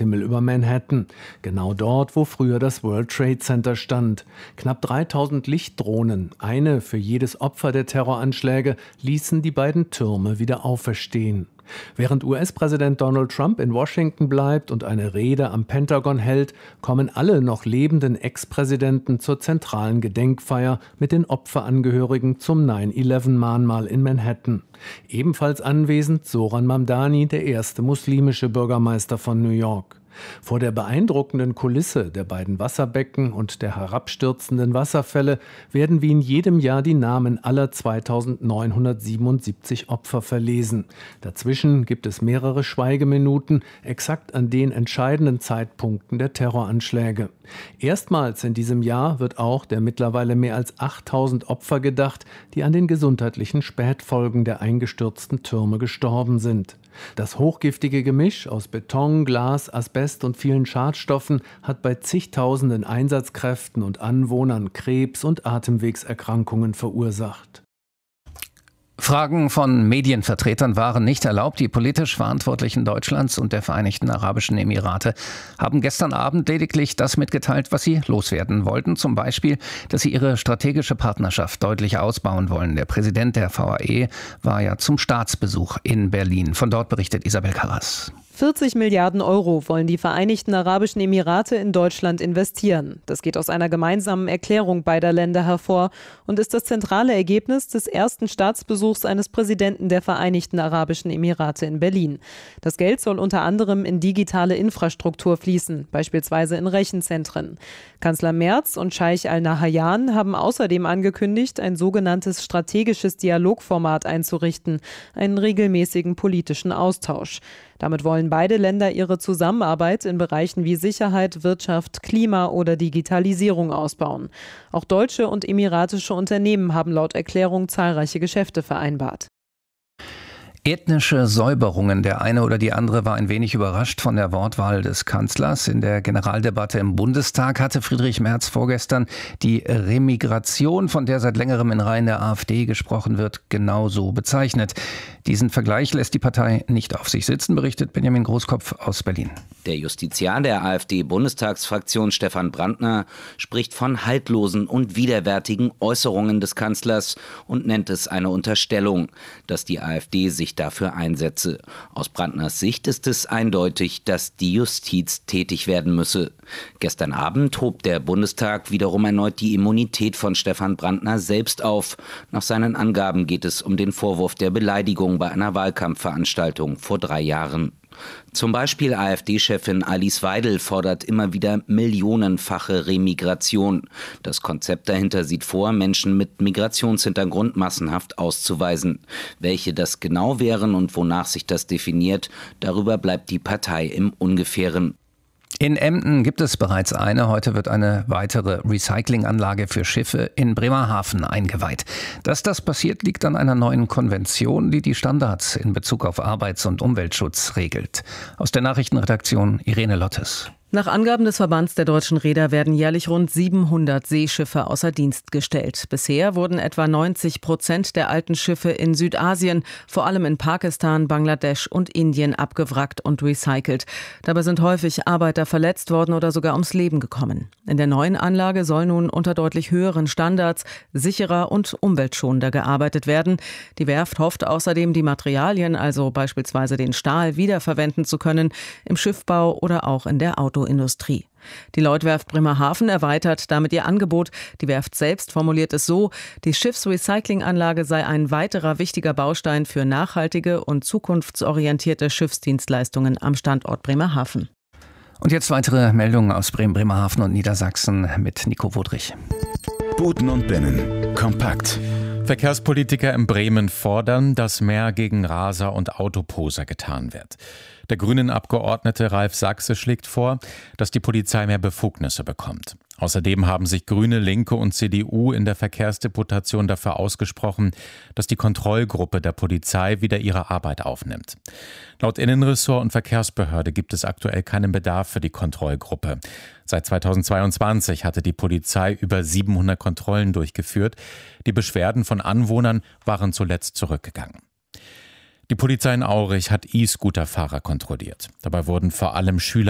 Nachthimmel über Manhattan. Genau dort, wo früher das World Trade Center stand. Knapp 3000 Lichtdrohnen, eine für jedes Opfer der Terroranschläge, ließen die beiden Türme wieder auferstehen. Während US-Präsident Donald Trump in Washington bleibt und eine Rede am Pentagon hält, kommen alle noch lebenden Ex-Präsidenten zur zentralen Gedenkfeier mit den Opferangehörigen zum 9/11-Mahnmal in Manhattan. Ebenfalls anwesend Zoran Mamdani, der erste muslimische Bürgermeister von New York. Vor der beeindruckenden Kulisse der beiden Wasserbecken und der herabstürzenden Wasserfälle werden wie in jedem Jahr die Namen aller 2977 Opfer verlesen. Dazwischen gibt es mehrere Schweigeminuten, exakt an den entscheidenden Zeitpunkten der Terroranschläge. Erstmals in diesem Jahr wird auch der mittlerweile mehr als 8000 Opfer gedacht, die an den gesundheitlichen Spätfolgen der eingestürzten Türme gestorben sind. Das hochgiftige Gemisch aus Beton, Glas, Asbest und vielen Schadstoffen hat bei zigtausenden Einsatzkräften und Anwohnern Krebs- und Atemwegserkrankungen verursacht. Fragen von Medienvertretern waren nicht erlaubt. Die politisch Verantwortlichen Deutschlands und der Vereinigten Arabischen Emirate haben gestern Abend lediglich das mitgeteilt, was sie loswerden wollten. Zum Beispiel, dass sie ihre strategische Partnerschaft deutlich ausbauen wollen. Der Präsident der VAE war ja zum Staatsbesuch in Berlin. Von dort berichtet Isabel Karras. 40 Milliarden Euro wollen die Vereinigten Arabischen Emirate in Deutschland investieren. Das geht aus einer gemeinsamen Erklärung beider Länder hervor und ist das zentrale Ergebnis des ersten Staatsbesuchs eines Präsidenten der Vereinigten Arabischen Emirate in Berlin. Das Geld soll unter anderem in digitale Infrastruktur fließen, beispielsweise in Rechenzentren. Kanzler Merz und Scheich Al-Nahyan haben außerdem angekündigt, ein sogenanntes strategisches Dialogformat einzurichten, einen regelmäßigen politischen Austausch. Damit wollen beide Länder ihre Zusammenarbeit in Bereichen wie Sicherheit, Wirtschaft, Klima oder Digitalisierung ausbauen. Auch deutsche und emiratische Unternehmen haben laut Erklärung zahlreiche Geschäfte vereinbart. Ethnische Säuberungen. Der eine oder die andere war ein wenig überrascht von der Wortwahl des Kanzlers. In der Generaldebatte im Bundestag hatte Friedrich Merz vorgestern die Remigration, von der seit längerem in Reihen der AfD gesprochen wird, genauso bezeichnet. Diesen Vergleich lässt die Partei nicht auf sich sitzen, berichtet Benjamin Großkopf aus Berlin. Der Justiziar der AfD-Bundestagsfraktion Stefan Brandner spricht von haltlosen und widerwärtigen Äußerungen des Kanzlers und nennt es eine Unterstellung, dass die AfD sich dafür einsetze. Aus Brandners Sicht ist es eindeutig, dass die Justiz tätig werden müsse. Gestern Abend hob der Bundestag wiederum erneut die Immunität von Stefan Brandner selbst auf. Nach seinen Angaben geht es um den Vorwurf der Beleidigung bei einer Wahlkampfveranstaltung vor 3 Jahren. Zum Beispiel AfD-Chefin Alice Weidel fordert immer wieder millionenfache Remigration. Das Konzept dahinter sieht vor, Menschen mit Migrationshintergrund massenhaft auszuweisen. Welche das genau wären und wonach sich das definiert, darüber bleibt die Partei im Ungefähren. In Emden gibt es bereits eine. Heute wird eine weitere Recyclinganlage für Schiffe in Bremerhaven eingeweiht. Dass das passiert, liegt an einer neuen Konvention, die die Standards in Bezug auf Arbeits- und Umweltschutz regelt. Aus der Nachrichtenredaktion Irene Lottes. Nach Angaben des Verbands der deutschen Reeder werden jährlich rund 700 Seeschiffe außer Dienst gestellt. Bisher wurden etwa 90% der alten Schiffe in Südasien, vor allem in Pakistan, Bangladesch und Indien, abgewrackt und recycelt. Dabei sind häufig Arbeiter verletzt worden oder sogar ums Leben gekommen. In der neuen Anlage soll nun unter deutlich höheren Standards sicherer und umweltschonender gearbeitet werden. Die Werft hofft außerdem, die Materialien, also beispielsweise den Stahl, wiederverwenden zu können, im Schiffbau oder auch in der Autoindustrie. Die Lloyd-Werft Bremerhaven erweitert damit ihr Angebot. Die Werft selbst formuliert es so: Die Schiffsrecyclinganlage sei ein weiterer wichtiger Baustein für nachhaltige und zukunftsorientierte Schiffsdienstleistungen am Standort Bremerhaven. Und jetzt weitere Meldungen aus Bremen, Bremerhaven und Niedersachsen mit Nico Wodrich. Buten und Binnen. Kompakt. Verkehrspolitiker in Bremen fordern, dass mehr gegen Raser und Autoposer getan wird. Der Grünen-Abgeordnete Ralf Sachse schlägt vor, dass die Polizei mehr Befugnisse bekommt. Außerdem haben sich Grüne, Linke und CDU in der Verkehrsdeputation dafür ausgesprochen, dass die Kontrollgruppe der Polizei wieder ihre Arbeit aufnimmt. Laut Innenressort und Verkehrsbehörde gibt es aktuell keinen Bedarf für die Kontrollgruppe. Seit 2022 hatte die Polizei über 700 Kontrollen durchgeführt. Die Beschwerden von Anwohnern waren zuletzt zurückgegangen. Die Polizei in Aurich hat E-Scooter-Fahrer kontrolliert. Dabei wurden vor allem Schüler